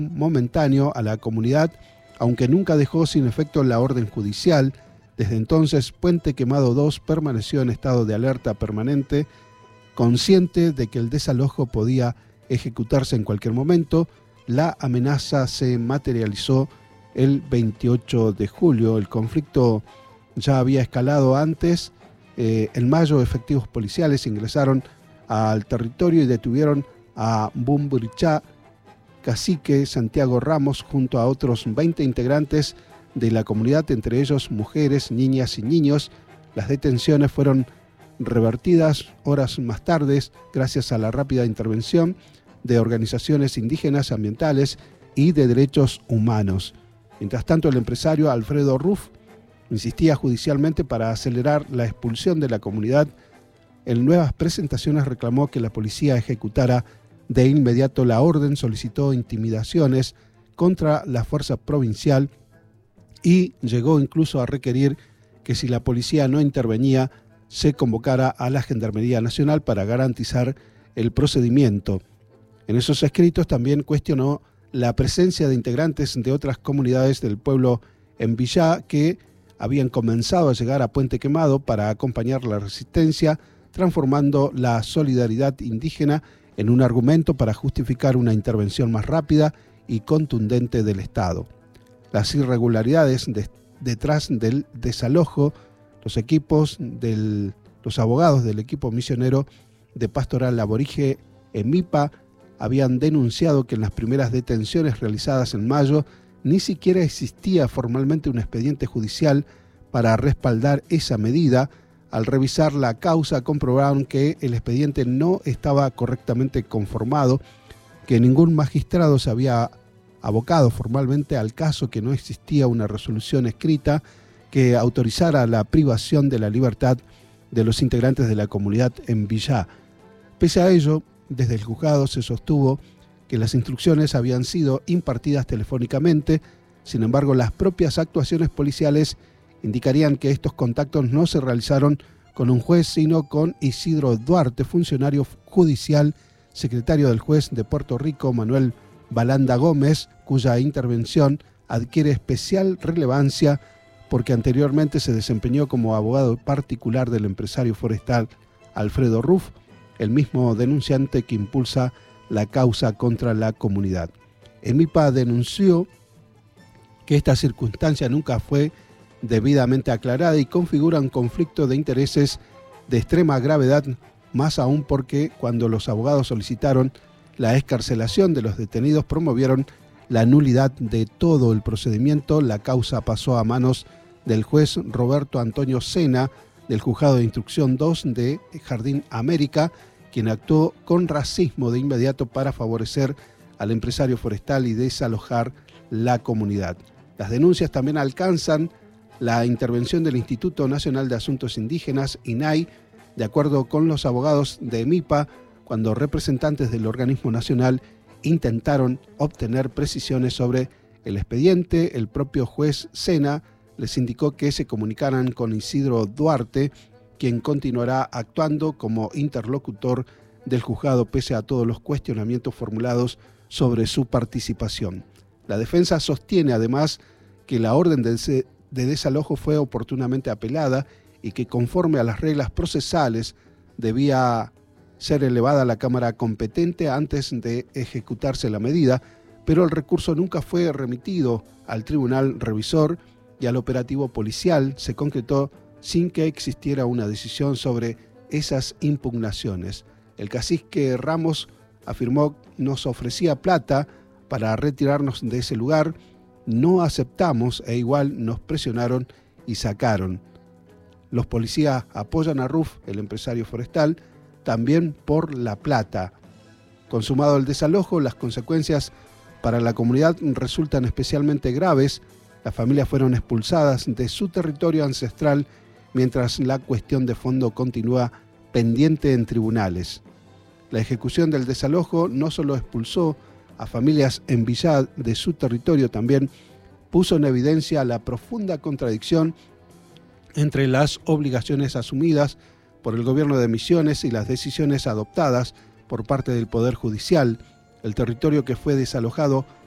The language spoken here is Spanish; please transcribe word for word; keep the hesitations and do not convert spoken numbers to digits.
momentáneo a la comunidad, aunque nunca dejó sin efecto la orden judicial. Desde entonces, Puente Quemado dos permaneció en estado de alerta permanente, consciente de que el desalojo podía ejecutarse en cualquier momento. La amenaza se materializó el veintiocho de julio. El conflicto ya había escalado antes. Eh, en mayo, efectivos policiales ingresaron al territorio y detuvieron a Bumburichá, cacique Santiago Ramos, junto a otros veinte integrantes de la comunidad, entre ellos mujeres, niñas y niños. Las detenciones fueron revertidas horas más tarde gracias a la rápida intervención de organizaciones indígenas, ambientales y de derechos humanos. Mientras tanto, el empresario Alfredo Ruff insistía judicialmente para acelerar la expulsión de la comunidad. En nuevas presentaciones reclamó que la policía ejecutara de inmediato la orden, solicitó intimidaciones contra la fuerza provincial y llegó incluso a requerir que si la policía no intervenía, se convocara a la Gendarmería Nacional para garantizar el procedimiento. En esos escritos también cuestionó la presencia de integrantes de otras comunidades del pueblo en Villá que habían comenzado a llegar a Puente Quemado para acompañar la resistencia, transformando la solidaridad indígena en un argumento para justificar una intervención más rápida y contundente del Estado. Las irregularidades de, detrás del desalojo, los equipos del, los abogados del equipo misionero de Pastoral Aborigen EMIPA habían denunciado que en las primeras detenciones realizadas en mayo ni siquiera existía formalmente un expediente judicial para respaldar esa medida. Al revisar la causa comprobaron que el expediente no estaba correctamente conformado, que ningún magistrado se había abocado formalmente al caso, que no existía una resolución escrita que autorizara la privación de la libertad de los integrantes de la comunidad en Villá. Pese a ello, desde el juzgado se sostuvo que las instrucciones habían sido impartidas telefónicamente. Sin embargo, las propias actuaciones policiales indicarían que estos contactos no se realizaron con un juez, sino con Isidro Duarte, funcionario judicial, secretario del juez de Puerto Rico, Manuel Balanda Gómez, cuya intervención adquiere especial relevancia porque anteriormente se desempeñó como abogado particular del empresario forestal Alfredo Ruff, el mismo denunciante que impulsa la causa contra la comunidad. EMIPA denunció que esta circunstancia nunca fue debidamente aclarada y configura un conflicto de intereses de extrema gravedad, más aún porque cuando los abogados solicitaron la excarcelación de los detenidos promovieron la nulidad de todo el procedimiento. La causa pasó a manos del juez Roberto Antonio Sena del Juzgado de Instrucción dos de Jardín América, quien actuó con racismo de inmediato para favorecer al empresario forestal y desalojar la comunidad. Las denuncias también alcanzan la intervención del Instituto Nacional de Asuntos Indígenas, I N A I, de acuerdo con los abogados de EMIPA, cuando representantes del organismo nacional intentaron obtener precisiones sobre el expediente. El propio juez Sena les indicó que se comunicaran con Isidro Duarte, quien continuará actuando como interlocutor del juzgado pese a todos los cuestionamientos formulados sobre su participación. La defensa sostiene además que la orden de, de desalojo fue oportunamente apelada y que conforme a las reglas procesales debía ser elevada a la Cámara competente antes de ejecutarse la medida, pero el recurso nunca fue remitido al Tribunal Revisor y al operativo policial se concretó sin que existiera una decisión sobre esas impugnaciones. El cacique Ramos afirmó: nos ofrecía plata para retirarnos de ese lugar, no aceptamos e igual nos presionaron y sacaron. Los policías apoyan a Ruff, el empresario forestal, también por la plata. Consumado el desalojo, las consecuencias para la comunidad resultan especialmente graves. Las familias fueron expulsadas de su territorio ancestral, mientras la cuestión de fondo continúa pendiente en tribunales. La ejecución del desalojo no solo expulsó a familias en Villá de su territorio, también puso en evidencia la profunda contradicción entre las obligaciones asumidas por el gobierno de Misiones y las decisiones adoptadas por parte del Poder Judicial. El territorio que fue desalojado